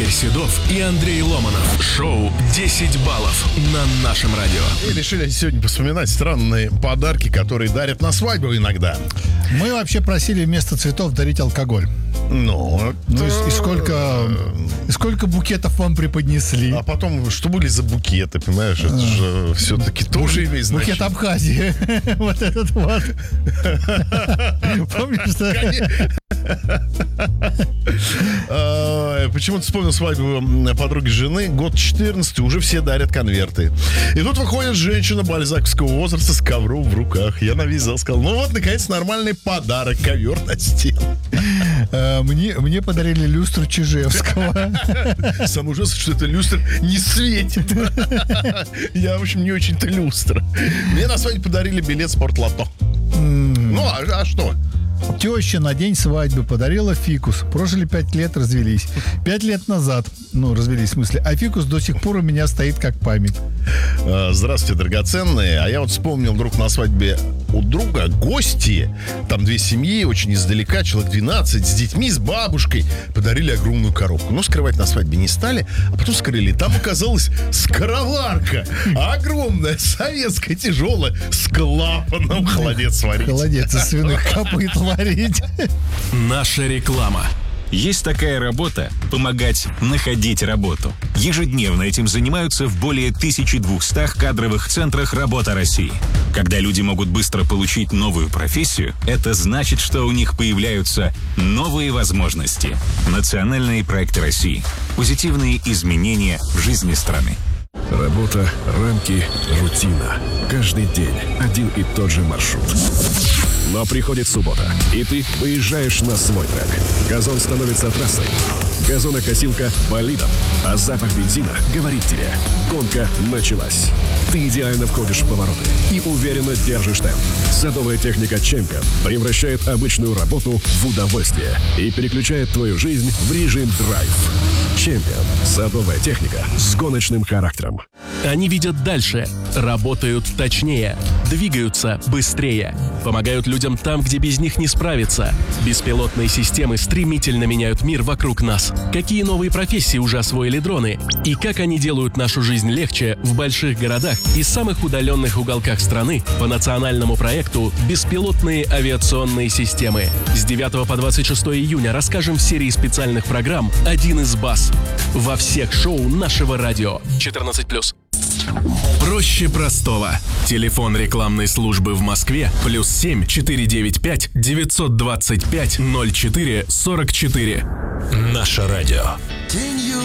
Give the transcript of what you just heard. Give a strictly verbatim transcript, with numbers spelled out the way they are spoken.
Игорь Седов и Андрей Ломанов. Шоу десять баллов на нашем радио. И решили сегодня вспоминать странные подарки, которые дарят на свадьбу иногда. Мы вообще просили вместо цветов дарить алкоголь. Ну, ну и, и сколько и сколько букетов вам преподнесли? А потом, что были за букеты, понимаешь? Это же все-таки тоже имеет значение. Букет Абхазии. Вот этот вот. Помнишь, что... Почему-то вспомнил свадьбу подруги жены. Год четырнадцатый, уже все дарят конверты. И тут выходит женщина бальзаковского возраста с ковром в руках. Я навязал, сказал, ну вот, наконец, нормальный подарок, ковер на стену. Мне, мне подарили люстру Чижевского. Самое ужасное, что это люстра не светит. Я, в общем, не очень-то люстра. Мне на свадьбе подарили билет спортлото. Ну, а, а что? Теща на день свадьбы подарила фикус. Прожили пять лет, развелись. Пять лет назад, ну, развелись в смысле, а фикус до сих пор у меня стоит как память. Здравствуйте, драгоценные. А я вот вспомнил вдруг на свадьбе у друга гости, там две семьи, очень издалека, человек двенадцать, с детьми, с бабушкой, подарили огромную коробку. Но скрывать на свадьбе не стали, а потом скрыли. Там оказалась скороварка, огромная, советская, тяжелая, с клапаном. Холодец сварить. Холодец из свиных копыт варить. Наша реклама. Есть такая работа – помогать находить работу. Ежедневно этим занимаются в более тысячи двухстах кадровых центрах «Работа России». Когда люди могут быстро получить новую профессию, это значит, что у них появляются новые возможности. Национальные проекты России. Позитивные изменения в жизни страны. Работа, рамки, рутина. Каждый день один и тот же маршрут. Но приходит суббота, и ты выезжаешь на свой трек. Газон становится трассой, газонокосилка – болидом, а запах бензина говорит тебе – гонка началась. Ты идеально входишь в повороты и уверенно держишь темп. Садовая техника «Чемпион» превращает обычную работу в удовольствие и переключает твою жизнь в режим драйв. «Чемпион» – садовая техника с гоночным характером. Они видят дальше, работают точнее, двигаются быстрее, помогают людям там, где без них не справиться. Беспилотные системы стремительно меняют мир вокруг нас. Какие новые профессии уже освоили дроны? И как они делают нашу жизнь легче в больших городах и самых удаленных уголках страны по национальному проекту «Беспилотные авиационные системы». С девятого по двадцать шестое июня расскажем в серии специальных программ «Один из баз» во всех шоу нашего радио. четырнадцать плюс. Проще простого. Телефон рекламной службы в Москве плюс семь четыре девять пять девятьсот двадцать пять ноль четыре сорок четыре. Наше радио. Can you